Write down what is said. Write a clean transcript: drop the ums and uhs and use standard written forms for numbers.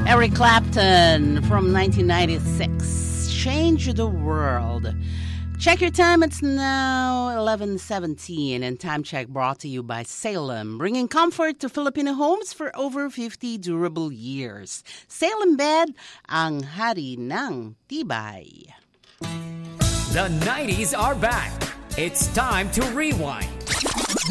Eric Clapton from 1996. Change the World. Check your time. It's now 11:17, and Time Check brought to you by Salem, bringing comfort to Filipino homes for over 50 durable years. Salem Bed, ang hari ng tibay. The 90s are back. It's time to rewind.